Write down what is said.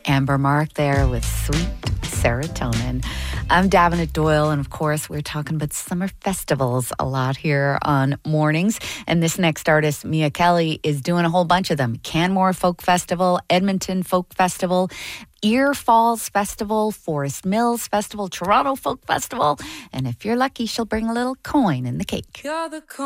Amber Mark there with Sweet Serotonin. I'm Davenant Doyle, and of course, we're talking about summer festivals a lot here on Mornings. And this next artist, Mia Kelly, is doing a whole bunch of them. Canmore Folk Festival, Edmonton Folk Festival, Ear Falls Festival, Forest Mills Festival, Toronto Folk Festival. And if you're lucky, she'll bring a little coin in the cake. You're the coin.